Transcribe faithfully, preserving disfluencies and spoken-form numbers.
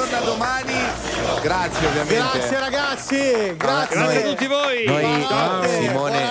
torna domani. Grazie ovviamente. Grazie ragazzi, grazie. Grazie a tutti voi. Noi, Buonanotte. Simone,